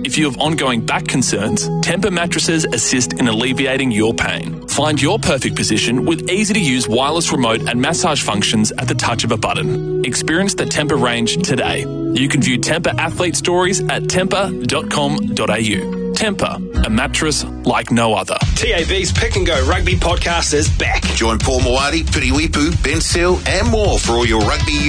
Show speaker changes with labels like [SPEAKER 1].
[SPEAKER 1] If you have ongoing back concerns, Tempur mattresses assist in alleviating your pain. Find your perfect position with easy-to-use wireless remote and massage functions at the touch of a button. Experience the Tempur range today. You can view Tempur athlete stories at tempur.com.au. Tempur, a mattress like no other.
[SPEAKER 2] TAB's Pick and Go Rugby podcast is back.
[SPEAKER 3] Join Paul Moati, Piri Wipu, Ben Seal and more for all your rugby